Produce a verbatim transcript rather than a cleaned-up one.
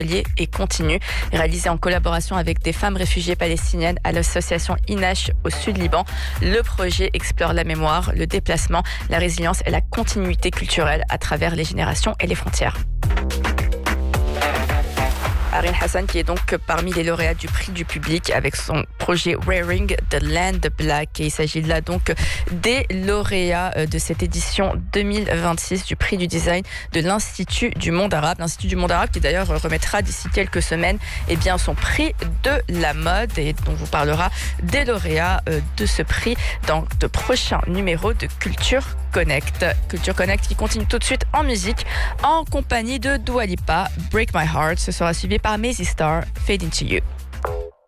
et continu, réalisé en collaboration avec des femmes réfugiées palestiniennes à l'association Inash au sud Liban. Le projet explore la mémoire, le déplacement, la résilience et la continuité culturelle à travers les générations et les frontières. Arin Hassan, qui est donc parmi les lauréats du prix du public avec son projet Wearing the Land Black. Et il s'agit là donc des lauréats de cette édition deux mille vingt-six du prix du design de l'Institut du monde arabe. L'Institut du monde arabe qui d'ailleurs remettra d'ici quelques semaines eh bien, son prix de la mode et dont vous parlera des lauréats de ce prix dans de prochains numéros de Culture Connect. Culture Connect qui continue tout de suite en musique en compagnie de Dua Lipa, Break My Heart. Ce sera suivi par Maisy Star, Fade Into You.